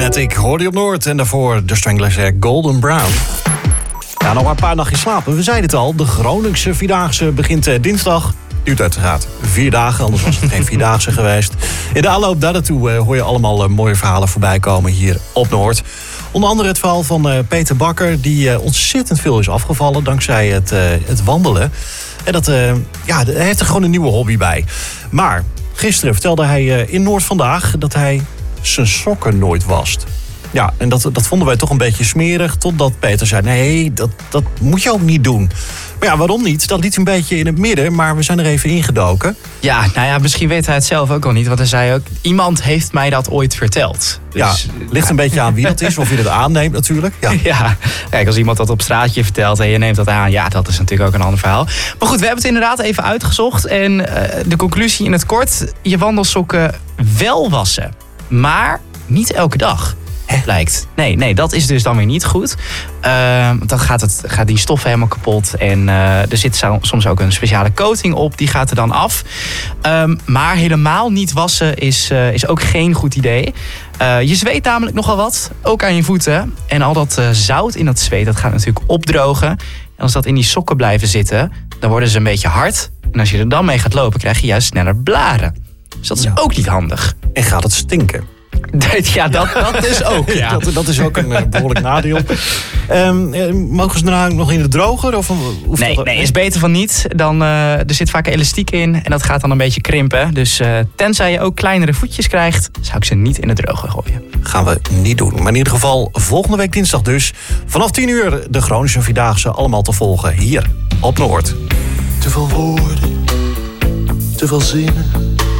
Fanatic hoorde je op Noord. En daarvoor de Stranglers Golden Brown. Ja, nog maar een paar nachtjes slapen. We zeiden het al, de Groningse Vierdaagse begint dinsdag. Duurt uiteraard 4 dagen, anders was het geen Vierdaagse geweest. In de aanloop daar naartoe hoor je allemaal mooie verhalen voorbij komen hier op Noord. Onder andere het verhaal van Peter Bakker, die ontzettend veel is afgevallen dankzij het wandelen. En hij heeft er gewoon een nieuwe hobby bij. Maar gisteren vertelde hij in Noord Vandaag dat hij zijn sokken nooit wast. Ja, en dat vonden wij toch een beetje smerig, totdat Peter zei, nee, dat moet je ook niet doen. Maar ja, waarom niet? Dat liet een beetje in het midden, maar we zijn er even ingedoken. Ja, nou ja, misschien weet hij het zelf ook al niet. Want hij zei ook, iemand heeft mij dat ooit verteld. Dus, ja, ligt een beetje aan wie dat is, of je het aanneemt natuurlijk. Ja, kijk, als iemand dat op straatje vertelt en je neemt dat aan, ja, dat is natuurlijk ook een ander verhaal. Maar goed, we hebben het inderdaad even uitgezocht. En de conclusie in het kort, je wandelsokken wel wassen. Maar niet elke dag. Lijkt. Nee, dat is dus dan weer niet goed. Dan gaat die stof helemaal kapot. En er zit soms ook een speciale coating op. Die gaat er dan af. Maar helemaal niet wassen is ook geen goed idee. Je zweet namelijk nogal wat. Ook aan je voeten. En al dat zout in dat zweet, dat gaat natuurlijk opdrogen. En als dat in die sokken blijven zitten, dan worden ze een beetje hard. En als je er dan mee gaat lopen, krijg je juist sneller blaren. Dus dat is ook niet handig. En gaat het stinken? Ja, dat dus ook. Ja. Dat is ook een behoorlijk nadeel. Mogen ze daarna nog in de droger? Nee, is beter van niet. Er zit vaak elastiek in en dat gaat dan een beetje krimpen. Dus tenzij je ook kleinere voetjes krijgt, zou ik ze niet in de droger gooien. Gaan we niet doen. Maar in ieder geval volgende week dinsdag dus. Vanaf 10 uur de Groningse Vierdaagse allemaal te volgen hier op Noord. Te veel woorden, te veel zinnen.